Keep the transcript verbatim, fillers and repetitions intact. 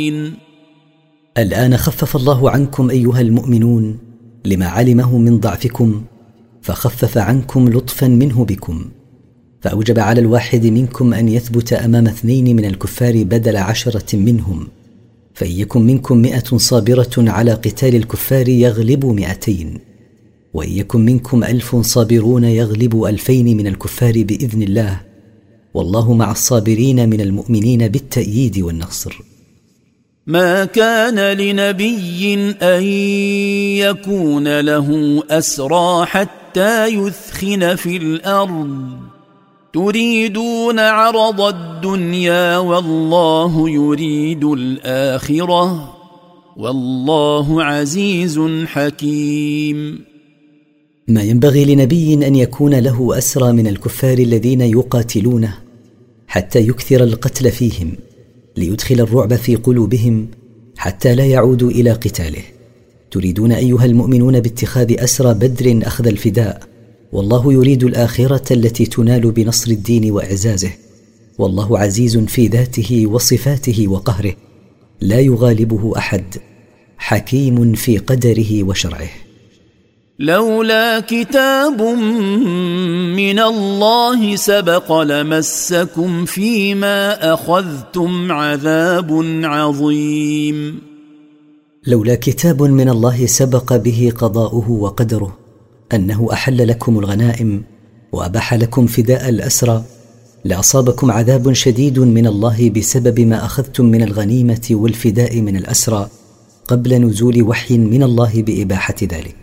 الآن خفف الله عنكم أيها المؤمنون لما علمه من ضعفكم، فخفف عنكم لطفا منه بكم، فأوجب على الواحد منكم أن يثبت أمام اثنين من الكفار بدل عشرة منهم، فإن يكن منكم مئة صابرة على قتال الكفار يغلبوا مئتين، وإن يكن منكم ألف صابرون يغلبوا ألفين من الكفار بإذن الله، والله مع الصابرين من المؤمنين بالتأييد والنصر. ما كان لنبي أن يكون له أسرى حتى يثخن في الأرض تريدون عرض الدنيا والله يريد الآخرة والله عزيز حكيم. ما ينبغي لنبي أن يكون له أسرى من الكفار الذين يقاتلونه حتى يكثر القتل فيهم ليدخل الرعب في قلوبهم حتى لا يعودوا إلى قتاله. تريدون أيها المؤمنون باتخاذ أسرى بدر أخذ الفداء، والله يريد الآخرة التي تنال بنصر الدين وإعزازه، والله عزيز في ذاته وصفاته وقهره لا يغالبه أحد، حكيم في قدره وشرعه. لولا كتاب من الله سبق لمسكم فيما أخذتم عذاب عظيم. لولا كتاب من الله سبق به قضاؤه وقدره أنه أحل لكم الغنائم وأباح لكم فداء الأسرى لأصابكم عذاب شديد من الله بسبب ما أخذتم من الغنيمة والفداء من الأسرى قبل نزول وحي من الله بإباحة ذلك.